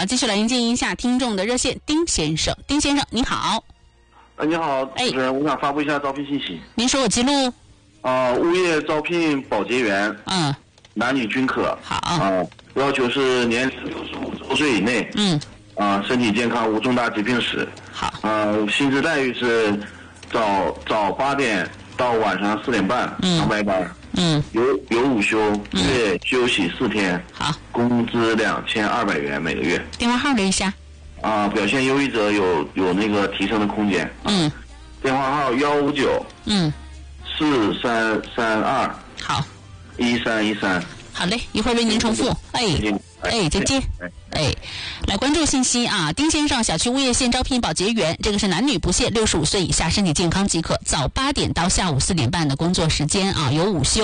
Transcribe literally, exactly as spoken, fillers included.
继续来迎接一下听众的热线，丁先生，丁先生你好。 啊，你好，主持人，我想发布一下招聘信息。 您说我记录。 啊、呃，物业招聘保洁员， 嗯， 男女均可。 好。 啊、呃，要求是年龄六十五周岁以内。 嗯。 啊、呃，身体健康，无重大疾病史。 好。 啊、呃，薪资待遇是早早八点到晚上四点半， 嗯， 上白班。 嗯。 有有午休，月休息四天。 好。 工资两千二百元每个月。 电话号留一下。 啊、呃，表现优异者有有那个提升的空间。 嗯。 电话号幺五九。 嗯。 四三三二。 好。 一三一三。 好嘞，一会儿为您重复。哎。哎，再见。哎，来关注信息啊！丁先生，小区物业现招聘保洁员，这个是男女不限，六十五岁以下，身体健康即可，早八点到下午四点半的工作时间啊，有午休。